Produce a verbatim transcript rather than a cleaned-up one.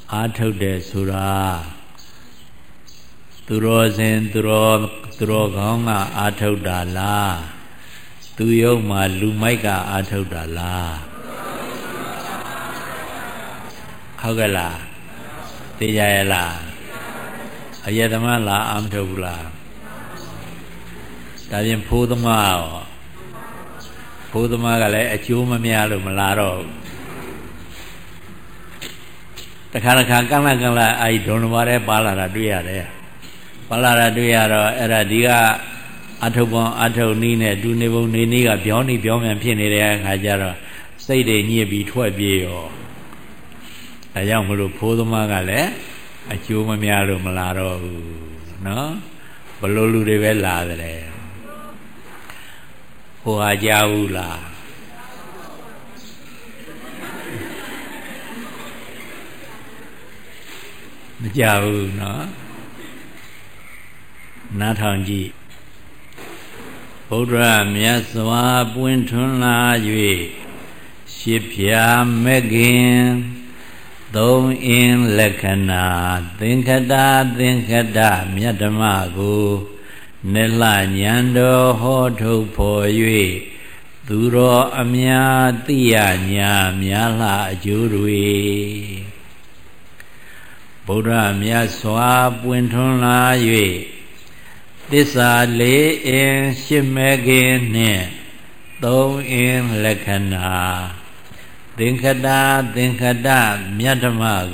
အားထုတ်တယ်ဆိုတာသူတော်စင်သူတော်သူတော်ကောင်းကအားထုတ်တာလားသူယုံမှာလူမိုက်ကအားထုတ်တာလားဟုတ်ကဲ့လားသိကြရဲ့လားအယတမလားအာမထုတ်ဘူးလားဒါပြင်ဖိုးသမားရောဖိုးသမားကလည်းအကျိုးမများလို့မလာတော့တခါတခါကန့်လန့်ကန့်လန့်အဲဒီဒုံလဘာထဲပါလာတာတွေ့ရတယ်ပါလာတာတွေ့ရတော့အဲ့ဒါဒီကအထုပ်ပေါင်းအထုပ်နီးနဲ့ဒူနေပုံနေနည်းကပြောင်းနေပြောင်းပြန်ဖြစ်နေတဲ့အခါကျတော့စိတ်တွေညစ်ပြီးထွက်ပြေးရောဒါကြောင့်မလို့ဖိုးသမားကလည်းအကျိုးမများလို့မလာတော့ဘူးနော်ဘလို့လူတွေပဲလာတယ်ဟိုဟာကြားဘူးလားမကြားဘူးနော်နားထောင်ကြည့်ဗုဒ္ဓမြတ်စွာပွင့်ထွန်းလာ၍ရှစ်ဖြာမဲ့ခင်သုံးအင်းလက္ခဏာသင်္ခတသင်္ခတမြတ်ဓမ္မကိုနေလညံတော်ဟောထုတ်ဖော်၍သူတော်အများသိရညာများလှအကျိုးတွေဗုဒ္ဓမြတ်စွာပွင့်ထွန်းလာ၍သစ္စာလေးအင်းရှစ်မဲ့ခင်နှင့်သုံးအင်းလက္ခဏာသင်္ခတသင်္ခတမြတ်ဓမ္မ